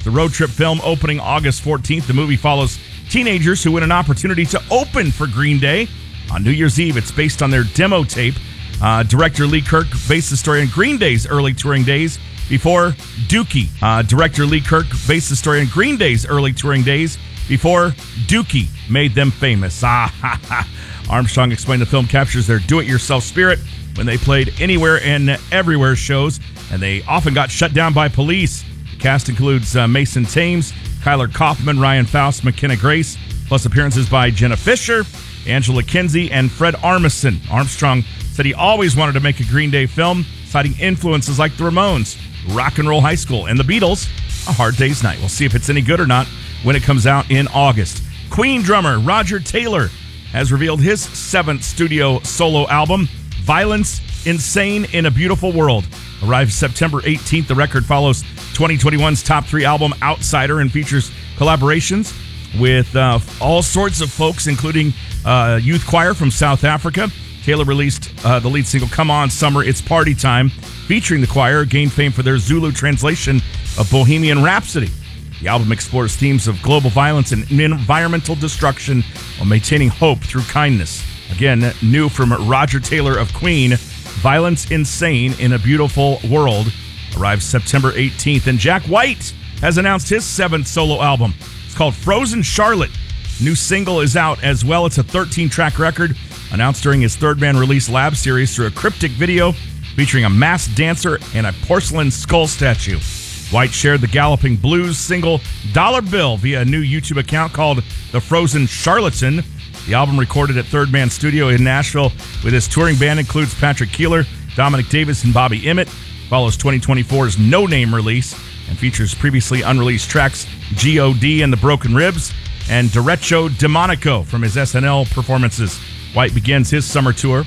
The road trip film opening August 14th. The movie follows teenagers who win an opportunity to open for Green Day on New Year's Eve. It's based on their demo tape. Director Lee Kirk based the story on Green Day's early touring days before Dookie. Director Lee Kirk based the story on Green Day's early touring days before Dookie made them famous. Armstrong explained the film captures their do-it-yourself spirit when they played Anywhere and Everywhere shows, and they often got shut down by police. The cast includes Mason Thames, Kyler Kaufman, Ryan Faust, McKenna Grace, plus appearances by Jenna Fisher, Angela Kinsey, and Fred Armisen. Armstrong said he always wanted to make a Green Day film, citing influences like the Ramones, Rock and Roll High School, and the Beatles, A Hard Day's Night. We'll see if it's any good or not when it comes out in August. Queen drummer Roger Taylor has revealed his 7th studio solo album, Violence, Insane in a Beautiful World. Arrives September 18th. The record follows 2021's top 3 album, Outsider, and features collaborations with all sorts of folks, including youth choir from South Africa. Taylor released the lead single, Come On Summer, It's Party Time, featuring the choir, gained fame for their Zulu translation of Bohemian Rhapsody. The album explores themes of global violence and environmental destruction while maintaining hope through kindness. Again, new from Roger Taylor of Queen, Violence, Insane in a Beautiful World, arrives September 18th. And Jack White has announced his 7th solo album. It's called Frozen Charlotte. New single is out as well. It's a 13-track record announced during his Third Man Release Lab series through a cryptic video featuring a masked dancer and a porcelain skull statue. White shared the Galloping Blues single Dollar Bill via a new YouTube account called The Frozen Charlatan. The album, recorded at Third Man Studio in Nashville with his touring band, includes Patrick Keeler, Dominic Davis, and Bobby Emmett. Follows 2024's No Name release and features previously unreleased tracks G.O.D. and the Broken Ribs and Derecho Demonico from his SNL performances. White begins his summer tour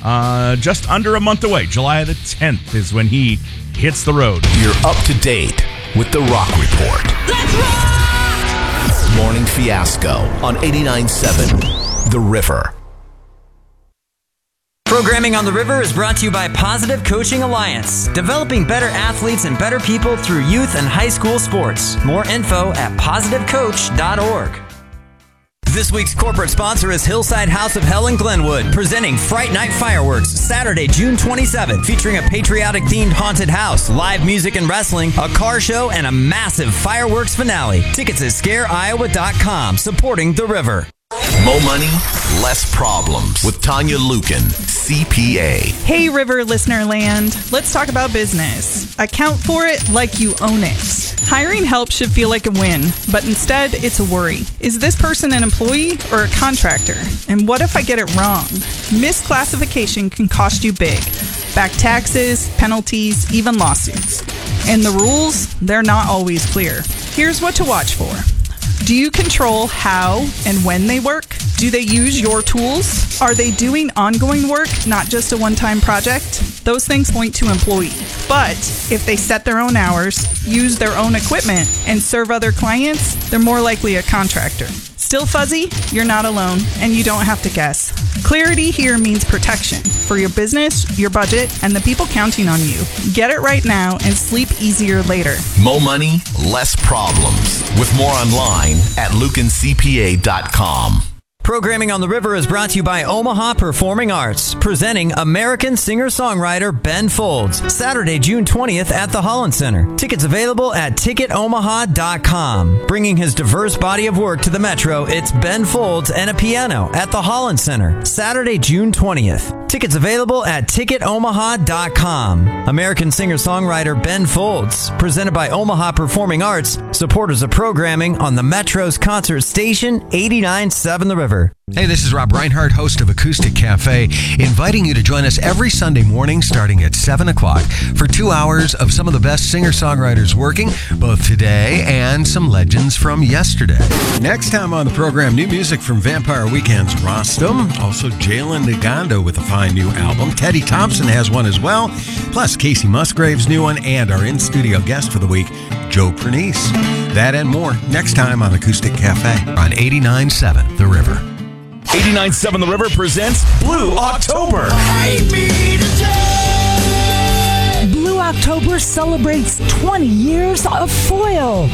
just under a month away. July the 10th is when he hits the road. You're up to date with the Rock Report. Let's rock! Morning Fiasco on 89.7 The River. Programming on the River is brought to you by Positive Coaching Alliance, developing better athletes and better people through youth and high school sports. More info at positivecoach.org. This week's corporate sponsor is Hillside House of Hell in Glenwood, presenting Fright Night Fireworks, Saturday, June 27th, featuring a patriotic-themed haunted house, live music and wrestling, a car show, and a massive fireworks finale. Tickets at scareiowa.com, supporting the River. More money, less problems with Tanya Lukin, CPA. Hey, River listener land. Let's talk about business. Account for it like you own it. Hiring help should feel like a win, but instead it's a worry. Is this person an employee or a contractor? And what if I get it wrong? Misclassification can cost you big. Back taxes, penalties, even lawsuits. And the rules, they're not always clear. Here's what to watch for. Do you control how and when they work? Do they use your tools? Are they doing ongoing work, not just a one-time project? Those things point to employee. But if they set their own hours, use their own equipment, and serve other clients, they're more likely a contractor. Still fuzzy? You're not alone, and you don't have to guess. Clarity here means protection for your business, your budget, and the people counting on you. Get it right now and sleep easier later. More money, less problems. With more online at lukincpa.com. Programming on the River is brought to you by Omaha Performing Arts, presenting American singer-songwriter Ben Folds, Saturday, June 20th at the Holland Center. Tickets available at ticketomaha.com. Bringing his diverse body of work to the Metro, it's Ben Folds and a piano at the Holland Center, Saturday, June 20th. Tickets available at ticketomaha.com. American singer-songwriter Ben Folds, presented by Omaha Performing Arts, supporters of programming on the Metro's concert station, 89.7 The River. Hey, this is Rob Reinhardt, host of Acoustic Cafe, inviting you to join us every Sunday morning starting at 7 o'clock for 2 hours of some of the best singer-songwriters working, both today and some legends from yesterday. Next time on the program, new music from Vampire Weekend's Rostam, also Jalen Nagando with a fine new album. Teddy Thompson has one as well, plus Casey Musgrave's new one, and our in-studio guest for the week, Joe Pernice. That and more next time on Acoustic Cafe on 89.7 The River. 89.7 The River presents Blue October. Blue October celebrates 20 years of foil.